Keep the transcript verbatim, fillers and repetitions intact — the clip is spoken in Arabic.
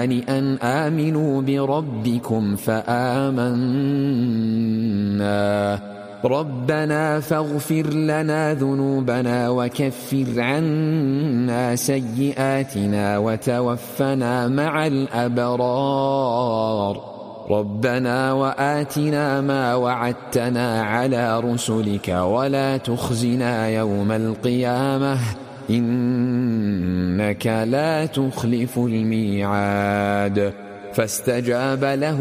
أن آمنوا بربكم فآمنا ربنا فاغفر لنا ذنوبنا وكفر عنا سيئاتنا وتوفنا مع الأبرار ربنا وآتنا ما وعدتنا على رسلك ولا تخزنا يوم القيامة إنك لا تخلف الميعاد فاستجاب له